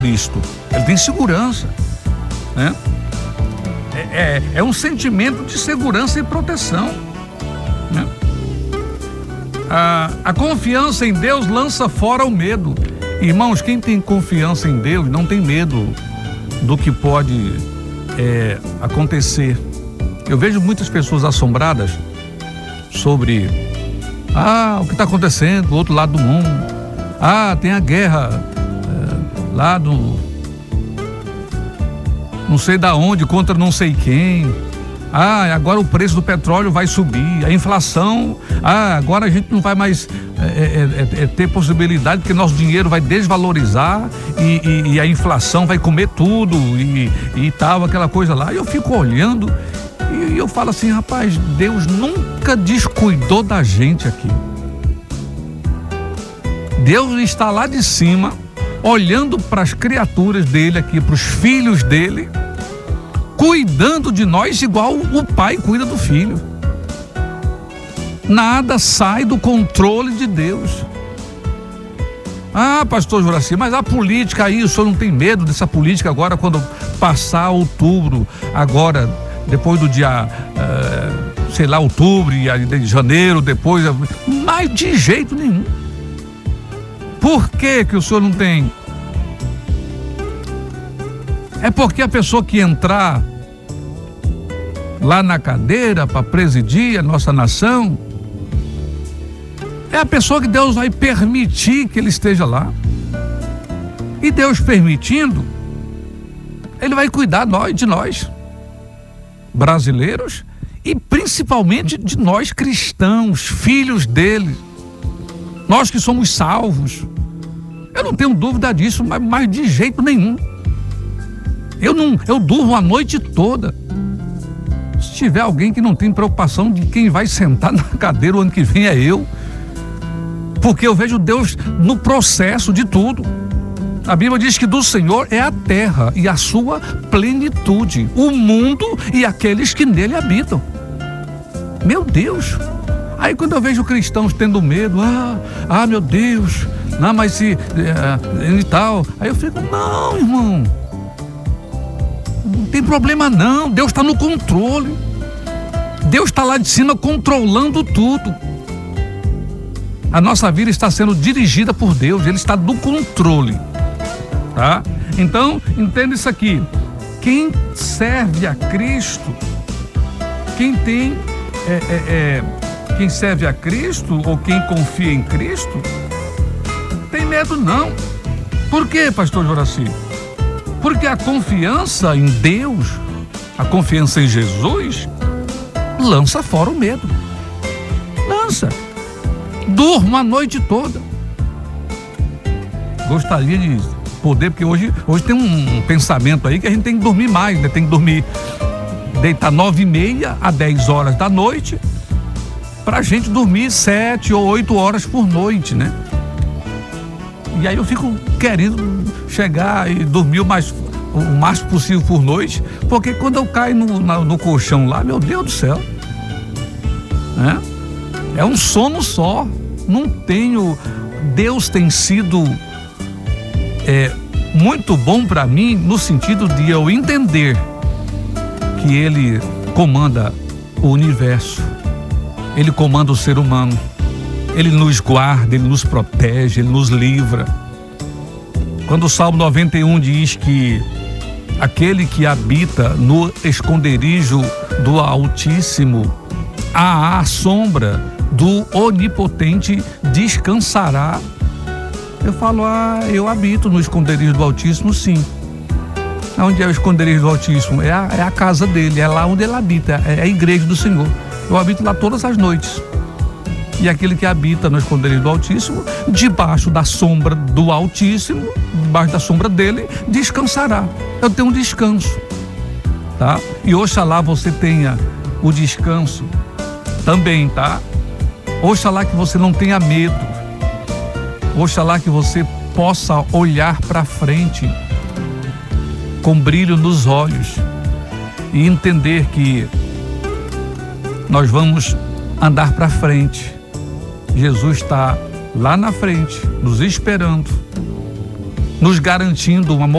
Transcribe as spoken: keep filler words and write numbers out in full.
Cristo, ele tem segurança, né? É, é, é um sentimento de segurança e proteção, né? A, a confiança em Deus lança fora o medo. Irmãos, quem tem confiança em Deus não tem medo do que pode é, acontecer. Eu vejo muitas pessoas assombradas sobre ah, o que está acontecendo do outro lado do mundo. Ah, tem a guerra é, lá do não sei da onde, contra não sei quem. Ah, agora o preço do petróleo vai subir, a inflação, ah, agora a gente não vai mais é, é, é, ter possibilidade porque nosso dinheiro vai desvalorizar e, e, e a inflação vai comer tudo e, e tal, aquela coisa lá. E eu fico olhando e eu falo assim, rapaz, Deus nunca descuidou da gente aqui. Deus está lá de cima, olhando para as criaturas dele aqui, para os filhos dele, cuidando de nós igual o pai cuida do filho. Nada sai do controle de Deus. Ah, pastor Juraci, mas a política aí, o senhor não tem medo dessa política agora quando passar outubro, agora, depois do dia, uh, sei lá, outubro e de janeiro, depois, mas de jeito nenhum. Por que que o senhor não tem? É porque a pessoa que entrar lá na cadeira para presidir a nossa nação é a pessoa que Deus vai permitir que ele esteja lá. E Deus permitindo, ele vai cuidar de nós, brasileiros, e principalmente de nós cristãos, filhos dele, nós que somos salvos. Eu não tenho dúvida disso, mas, mas de jeito nenhum. Eu não, eu durmo a noite toda. Se tiver alguém que não tem preocupação de quem vai sentar na cadeira o ano que vem é eu. Porque eu vejo Deus no processo de tudo. A Bíblia diz que do Senhor é a terra e a sua plenitude, o mundo e aqueles que nele habitam. Meu Deus! Aí quando eu vejo cristãos tendo medo, ah, ah meu Deus, não, mas se é, e tal, aí eu fico, não, irmão. Não tem problema não, Deus está no controle. Deus está lá de cima controlando tudo. A nossa vida está sendo dirigida por Deus, Ele está no controle, tá? Então, entenda isso aqui. Quem serve a Cristo, quem tem, é, é, é, quem serve a Cristo ou quem confia em Cristo, tem medo não. Por quê, pastor Juraci? Porque a confiança em Deus, a confiança em Jesus, lança fora o medo. Lança. Durmo a noite toda. Gostaria de poder, porque hoje, hoje tem um pensamento aí que a gente tem que dormir mais, né? Tem que dormir, deitar nove e meia a dez horas da noite, pra gente dormir sete ou oito horas por noite, né? E aí eu fico querendo chegar e dormir o mais, o máximo possível por noite, porque quando eu caio no, no, no colchão lá, meu Deus do céu, né? É um sono só, não tenho, Deus tem sido é, muito bom para mim no sentido de eu entender que Ele comanda o universo, Ele comanda o ser humano, Ele nos guarda, Ele nos protege, Ele nos livra. Quando o Salmo noventa e um diz que aquele que habita no esconderijo do Altíssimo, à sombra do Onipotente descansará. Eu falo, ah, eu habito no esconderijo do Altíssimo, sim. Onde é o esconderijo do Altíssimo? É a, é a casa dele, é lá onde ele habita, é a igreja do Senhor. Eu habito lá todas as noites. E aquele que habita no esconderijo do Altíssimo, debaixo da sombra do Altíssimo, debaixo da sombra dele, descansará. Eu tenho um descanso, tá? E oxalá você tenha o descanso também, tá? Oxalá que você não tenha medo. Oxalá que você possa olhar para frente com brilho nos olhos e entender que nós vamos andar para frente. Jesus está lá na frente, nos esperando. nos garantindo uma